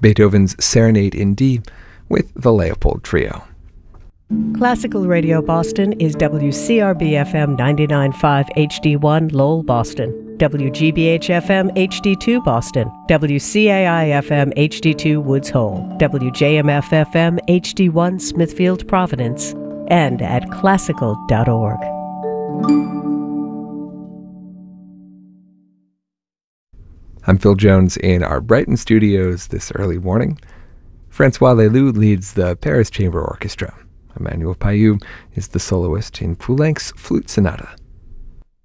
Beethoven's Serenade in D with the Leopold Trio. Classical Radio Boston is WCRB-FM 99.5 HD1 Lowell, Boston, WGBH-FM HD2 Boston, WCAI-FM HD2 Woods Hole, WJMF-FM HD1 Smithfield, Providence, and at classical.org. I'm Phil Jones in our Brighton studios this early morning. Francois Leloup leads the Paris Chamber Orchestra. Emmanuel Payou is the soloist in Poulenc's Flute Sonata.